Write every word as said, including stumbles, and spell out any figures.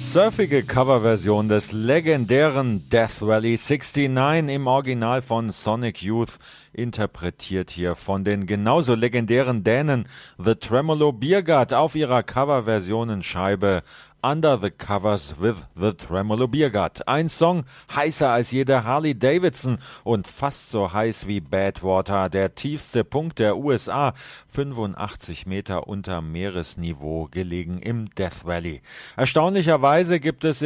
Surfige Coverversion des legendären Death Valley neunundsechzig im Original von Sonic Youth, interpretiert hier von den genauso legendären Dänen The Tremolo Biergardt auf ihrer Coverversionenscheibe Under the Covers with the Tremolo Biergardt. Ein Song heißer als jeder Harley Davidson und fast so heiß wie Badwater, der tiefste Punkt der U S A, fünfundachtzig Meter unter Meeresniveau, gelegen im Death Valley. Erstaunlicherweise gibt es